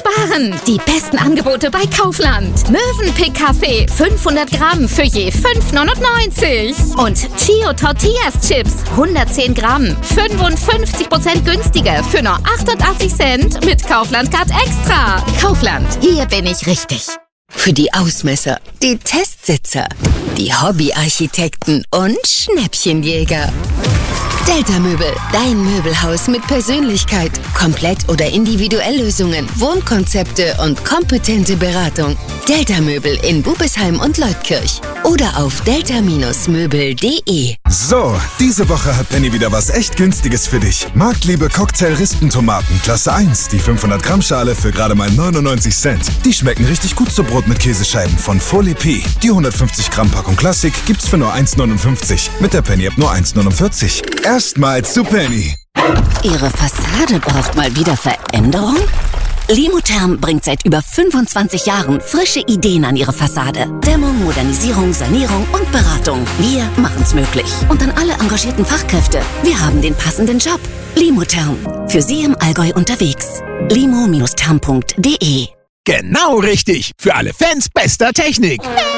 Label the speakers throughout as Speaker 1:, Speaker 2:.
Speaker 1: sparen. Die besten Angebote bei Kaufland. Mövenpick Kaffee 500 Gramm für je 5,99. Und Chio Tortillas Chips 110 Gramm 55% günstiger für nur 88 Cent mit Kaufland Card Extra. Kaufland, hier bin ich richtig.
Speaker 2: Für die Ausmesser, die Testsitzer, die Hobbyarchitekten und Schnäppchenjäger. Delta Möbel, dein Möbelhaus mit Persönlichkeit. Komplett- oder Individuelllösungen, Wohnkonzepte und kompetente Beratung. Delta Möbel in Bubesheim und Leutkirch. Oder auf delta-möbel.de.
Speaker 3: So, diese Woche hat Penny wieder was echt Günstiges für dich. Marktliebe Cocktail-Rispentomaten, Klasse 1, die 500 Gramm Schale für gerade mal 99 Cent. Die schmecken richtig gut zu Brot mit Käsescheiben von Folie P. Die 150 Gramm Packung Klassik gibt's für nur 1,59. Mit der Penny App nur 1,49. Erstmals zu Penny.
Speaker 2: Ihre Fassade braucht mal wieder Veränderung? Limotherm bringt seit über 25 Jahren frische Ideen an Ihre Fassade. Dämmung, Modernisierung, Sanierung und Beratung. Wir machen's möglich. Und an alle engagierten Fachkräfte. Wir haben den passenden Job. Limotherm. Für Sie im Allgäu unterwegs. limo-therm.de.
Speaker 4: Genau richtig. Für alle Fans bester Technik.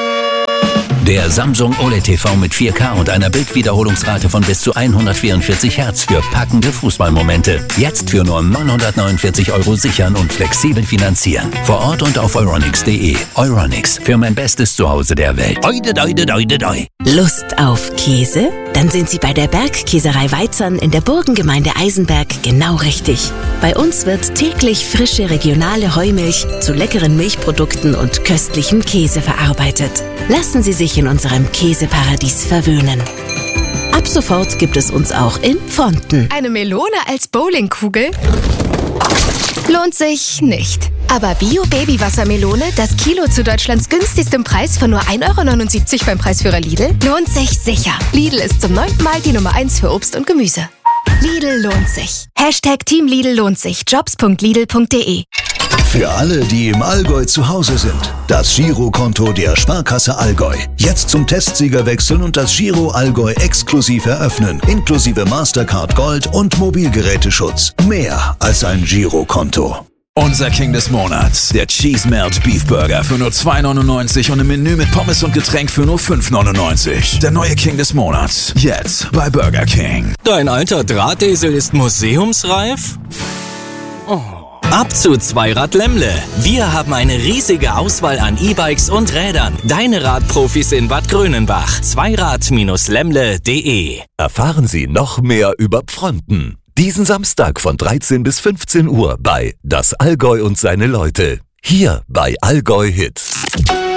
Speaker 5: Der Samsung OLED TV mit 4K und einer Bildwiederholungsrate von bis zu 144 Hertz für packende Fußballmomente. Jetzt für nur 949 € sichern und flexibel finanzieren. Vor Ort und auf euronics.de. Euronics, für mein bestes Zuhause der Welt. Oide, doide, doide, doi.
Speaker 6: Lust auf Käse? Dann sind Sie bei der Bergkäserei Weizern in der Burgengemeinde Eisenberg genau richtig. Bei uns wird täglich frische regionale Heumilch zu leckeren Milchprodukten und köstlichem Käse verarbeitet. Lassen Sie sich in unserem Käseparadies verwöhnen. Ab sofort gibt es uns auch in Pfonten.
Speaker 7: Eine Melone als Bowlingkugel? Lohnt sich nicht. Aber Bio-Baby-Wassermelone, das Kilo zu Deutschlands günstigstem Preis von nur 1,79 € beim Preisführer Lidl, lohnt sich sicher. Lidl ist zum 9. Mal die Nummer 1 für Obst und Gemüse. Lidl lohnt sich. #Team Lidl lohnt sich. Jobs.lidl.de.
Speaker 8: Für alle, die im Allgäu zu Hause sind. Das Girokonto der Sparkasse Allgäu. Jetzt zum Testsieger wechseln und das Giro Allgäu exklusiv eröffnen. Inklusive Mastercard Gold und Mobilgeräteschutz. Mehr als ein Girokonto.
Speaker 4: Unser King des Monats, der Cheese Melt Beef Burger für nur 2,99 € und ein Menü mit Pommes und Getränk für nur 5,99 €. Der neue King des Monats, jetzt bei Burger King.
Speaker 9: Dein alter Drahtesel ist museumsreif? Oh. Ab zu Zweirad Lemmle. Wir haben eine riesige Auswahl an E-Bikes und Rädern. Deine Radprofis in Bad Grönenbach. Zweirad-lemmle.de.
Speaker 10: Erfahren Sie noch mehr über Pfronten. Diesen Samstag von 13 bis 15 Uhr bei Das Allgäu und seine Leute. Hier bei Allgäu Hits.